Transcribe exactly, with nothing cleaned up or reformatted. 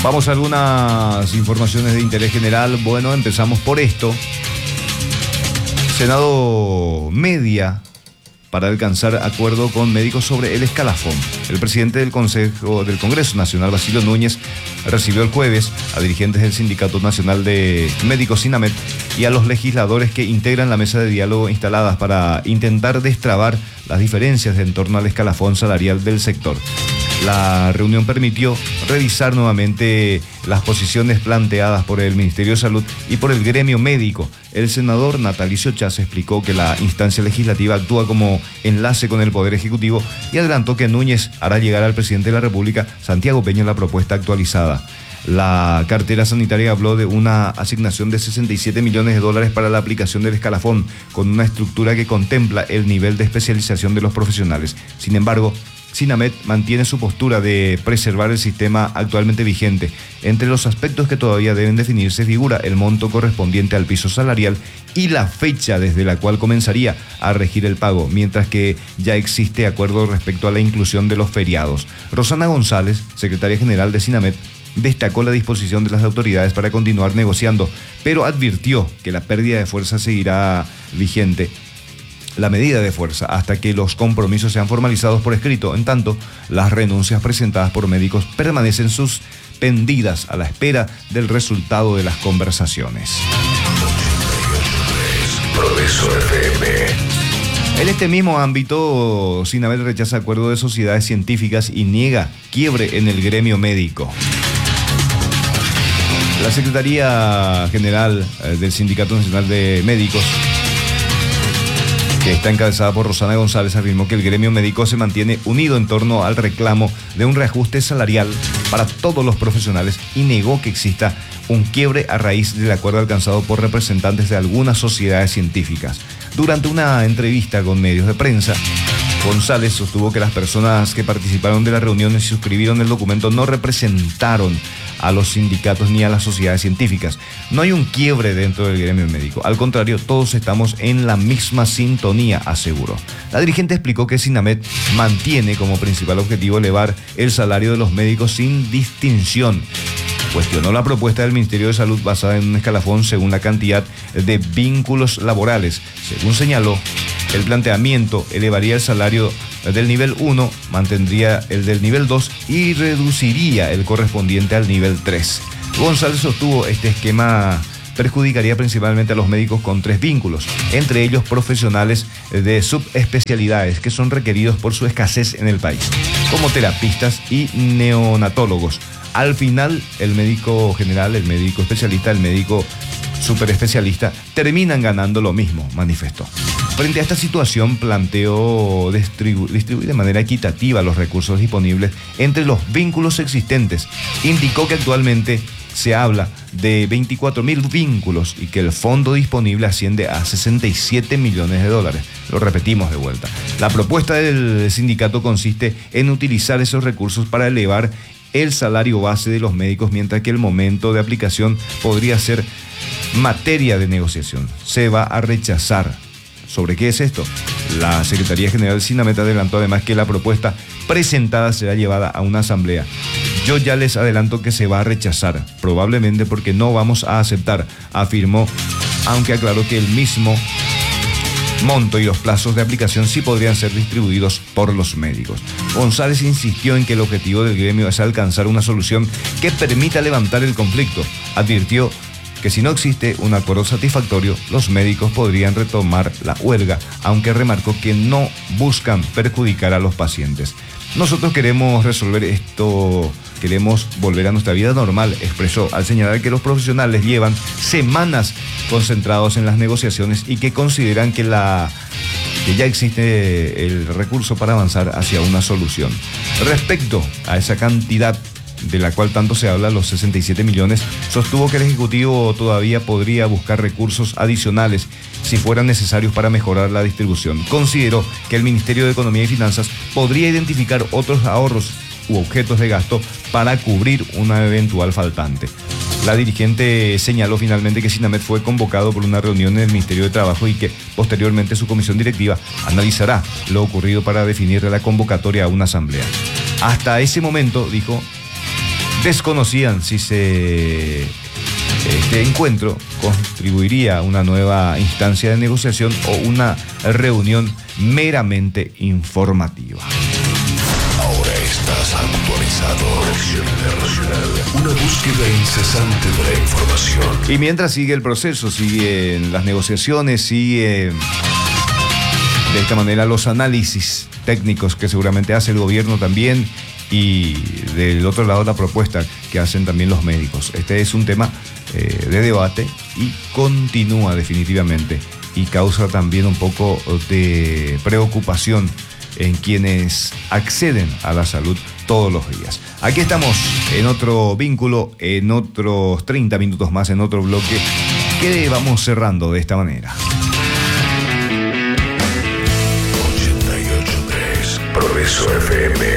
Vamos a algunas informaciones de interés general. Bueno, empezamos por esto. Senado media para alcanzar acuerdo con médicos sobre el escalafón. El presidente del Consejo del Congreso Nacional, Basilio Núñez, recibió el jueves a dirigentes del Sindicato Nacional de Médicos SINAMED y a los legisladores que integran la mesa de diálogo instaladas para intentar destrabar las diferencias en torno al escalafón salarial del sector. La reunión permitió revisar nuevamente las posiciones planteadas por el Ministerio de Salud y por el gremio médico. El senador Natalicio Chaz explicó que la instancia legislativa actúa como enlace con el Poder Ejecutivo y adelantó que Núñez hará llegar al presidente de la República, Santiago Peña, la propuesta actualizada. La cartera sanitaria habló de una asignación de sesenta y siete millones de dólares para la aplicación del escalafón, con una estructura que contempla el nivel de especialización de los profesionales. Sin embargo, SINAMED mantiene su postura de preservar el sistema actualmente vigente. Entre los aspectos que todavía deben definirse figura el monto correspondiente al piso salarial y la fecha desde la cual comenzaría a regir el pago, mientras que ya existe acuerdo respecto a la inclusión de los feriados. Rosana González, secretaria general de SINAMED, destacó la disposición de las autoridades para continuar negociando, pero advirtió que la pérdida de fuerza seguirá vigente. La medida de fuerza hasta que los compromisos sean formalizados por escrito. En tanto, las renuncias presentadas por médicos permanecen suspendidas a la espera del resultado de las conversaciones. Progreso F M. En este mismo ámbito, SINAMED rechaza acuerdo de sociedades científicas y niega quiebre en el gremio médico. La Secretaría General del Sindicato Nacional de Médicos, que está encabezada por Rosana González, afirmó que el gremio médico se mantiene unido en torno al reclamo de un reajuste salarial para todos los profesionales y negó que exista un quiebre a raíz del acuerdo alcanzado por representantes de algunas sociedades científicas. Durante una entrevista con medios de prensa, González sostuvo que las personas que participaron de la reunión y suscribieron el documento no representaron a los sindicatos ni a las sociedades científicas. No hay un quiebre dentro del gremio médico. Al contrario, todos estamos en la misma sintonía, aseguró. La dirigente explicó que SINAMED mantiene como principal objetivo elevar el salario de los médicos sin distinción. Cuestionó la propuesta del Ministerio de Salud basada en un escalafón según la cantidad de vínculos laborales. Según señaló, el planteamiento elevaría el salario del nivel uno, mantendría el del nivel dos y reduciría el correspondiente al nivel tres. González sostuvo este esquema perjudicaría principalmente a los médicos con tres vínculos, entre ellos profesionales de subespecialidades que son requeridos por su escasez en el país, como terapistas y neonatólogos. Al final, el médico general, el médico especialista, el médico superespecialista terminan ganando lo mismo, manifestó. Frente a esta situación, planteó distribu- distribuir de manera equitativa los recursos disponibles entre los vínculos existentes. Indicó que actualmente se habla de veinticuatro mil vínculos y que el fondo disponible asciende a sesenta y siete millones de dólares. Lo repetimos de vuelta. La propuesta del sindicato consiste en utilizar esos recursos para elevar el salario base de los médicos, mientras que el momento de aplicación podría ser materia de negociación. Se va a rechazar. ¿Sobre qué es esto? La Secretaría General de SINAMED adelantó además que la propuesta presentada será llevada a una asamblea. Yo ya les adelanto que se va a rechazar, probablemente porque no vamos a aceptar, afirmó, aunque aclaró que el mismo monto y los plazos de aplicación sí podrían ser distribuidos por los médicos. González insistió en que el objetivo del gremio es alcanzar una solución que permita levantar el conflicto. Advirtió que si no existe un acuerdo satisfactorio, los médicos podrían retomar la huelga, aunque remarcó que no buscan perjudicar a los pacientes. Nosotros queremos resolver esto, queremos volver a nuestra vida normal, expresó, al señalar que los profesionales llevan semanas concentrados en las negociaciones y que consideran que, la, que ya existe el recurso para avanzar hacia una solución. Respecto a esa cantidad de la cual tanto se habla, los sesenta y siete millones, sostuvo que el Ejecutivo todavía podría buscar recursos adicionales si fueran necesarios para mejorar la distribución. Consideró que el Ministerio de Economía y Finanzas podría identificar otros ahorros u objetos de gasto para cubrir una eventual faltante. La dirigente señaló finalmente que SINAMED fue convocado por una reunión en el Ministerio de Trabajo y que posteriormente su comisión directiva analizará lo ocurrido para definir la convocatoria a una asamblea. Hasta ese momento, dijo, desconocían si se, este encuentro contribuiría a una nueva instancia de negociación o una reunión meramente informativa. Ahora estás actualizado. Conexión Internacional. Una búsqueda incesante de la información. Y mientras sigue el proceso, siguen las negociaciones, sigue de esta manera los análisis técnicos que seguramente hace el gobierno también, y del otro lado la propuesta que hacen también los médicos. Este es un tema eh, de debate y continúa definitivamente, y causa también un poco de preocupación en quienes acceden a la salud todos los días. Aquí estamos en otro vínculo, en otros treinta minutos más, en otro bloque que vamos cerrando de esta manera. ochenta y ocho punto tres Progreso F M.